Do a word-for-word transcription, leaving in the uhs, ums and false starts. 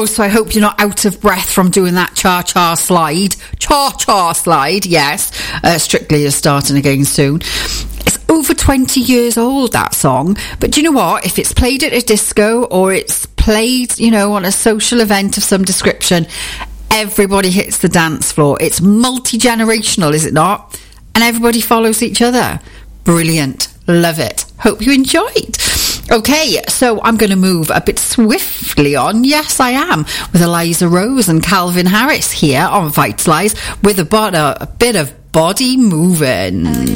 know, so I hope you're not out of breath from doing that cha-cha slide. Cha-cha slide, yes. Uh, Strictly is starting again soon. It's over twenty years old, that song. But do you know what? If it's played at a disco or it's played, you know, on a social event of some description, everybody hits the dance floor. It's multi-generational, is it not? And everybody follows each other. Brilliant. Love it. Hope you enjoyed. Okay, so I'm going to move a bit swiftly on. Yes, I am. With Eliza Rose and Calvin Harris here on Vitalise with a, a bit of body moving.